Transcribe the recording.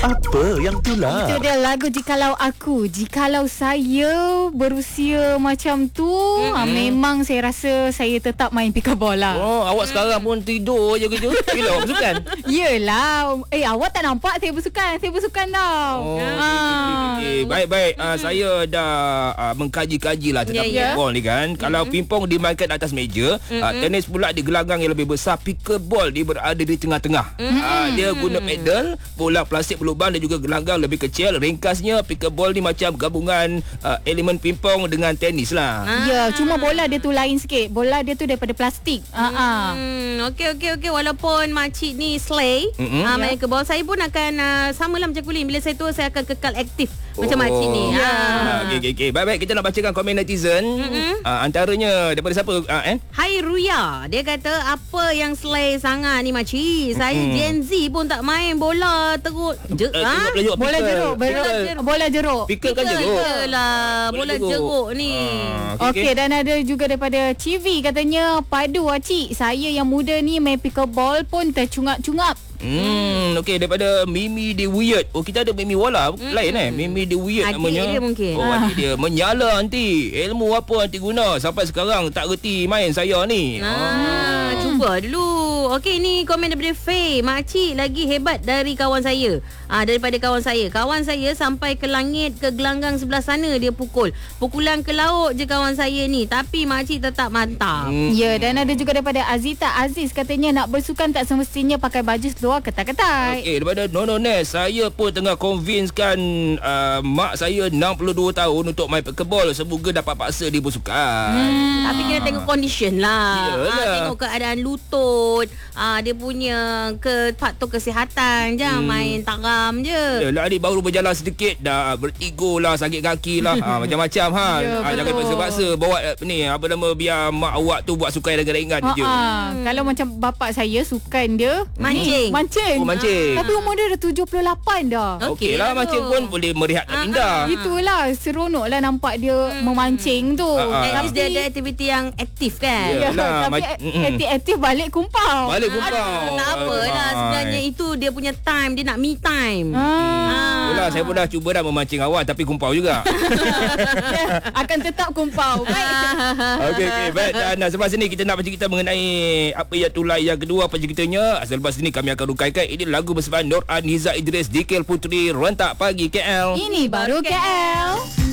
Apa yang itulah? Itu dia lagu Jikalau Aku. Jikalau saya berusia macam tu, memang saya rasa saya tetap main pickleball lah. Oh, awak sekarang pun tidur je kerja. Bila awak bersukan? Yelah. Awak tak nampak saya bersukan? Saya bersukan tau. Oh, okay. Baik-baik. Saya dah mengkaji-kaji lah tentang pickleball ni kan. Kalau pingpong dimainkan atas meja, tenis pula di gelanggang yang lebih besar, pickleball dia berada di tengah-tengah. Dia guna pedal, bola plastik berlubang dan juga gelanggang lebih kecil. Ringkasnya, pickleball ni macam gabungan elemen pingpong dengan tenis lah. Ya, cuma bola dia tu lain sikit. Bola dia tu daripada plastik. Okey. Walaupun makcik ni slay main pickleball, saya pun akan samalah macam Kulin. Bila saya tua, saya akan kekal aktif macam makcik ni. Okey. Baik-baik, kita nak bacakan komen netizen. Antaranya daripada siapa? Hai Ruya, dia kata apa yang slay sangat ni makcik. Saya Gen Z pun tak main bola teruk. Bola jeruk. Bola jeruk. Pickle kan jeruk. Lah, bola jeruk ni. Okey, dan ada juga daripada Civi katanya, padu cik, saya yang muda ni main pickleball pun tercungap-cungap. Okey, daripada Mimi the Weird. Oh, kita ada Mimi Wala lain Mimi the Weird adik namanya. Dia mungkin. Oh, adik dia. Menyala nanti. Ilmu apa nanti guna? Sampai sekarang tak reti main saya ni. Cuba dulu. Okey, ni komen daripada Faye. Makcik lagi hebat dari kawan saya. Daripada kawan saya. Kawan saya sampai ke langit, ke gelanggang sebelah sana dia pukul. Pukulan ke laut je kawan saya ni. Tapi makcik tetap mantap. Ya, dan ada juga daripada Azita Aziz katanya, nak bersukan tak semestinya pakai baju seluar ketat-ketat. Okey, daripada Nono Nes, saya pun tengah convincekan mak saya 62 tahun untuk main pickleball. Semoga dapat paksa dia bersukan. Tapi kena tengok condition lah. Tengok keadaan lutut, dia punya faktor kesihatan. Jangan main taram je. Yalah, adik baru berjalan sedikit dah bertigo lah, sakit kaki lah. Macam-macam jangan paksa-paksa bawa ni apa nama, biar mak awak tu buat sukan dengan ringan je. Kalau macam bapak saya, sukan dia mancing. Oh, mancing. Tapi umur dia dah 78 dah. Okey lah, mancing pun boleh merehatkan minda. Itulah, seronok lah nampak dia memancing tu. At least dia ada aktiviti yang aktif kan. Yalah, tapi aktif balik kumpau. Tak apalah, sebenarnya itu dia punya time. Dia nak me time. Itulah, saya pun dah cuba dah memancing awal, tapi kumpau juga. Akan tetap kumpau. Okey, baik. Dan selepas ini kita nak bercerita mengenai apa yang tulai yang kedua, apa ceritanya. Selepas ini kami akan rukaikan. Ini lagu bersama Nur An, Hiza Idris, Dikil Putri, Rentak Pagi KL. Ini baru KL.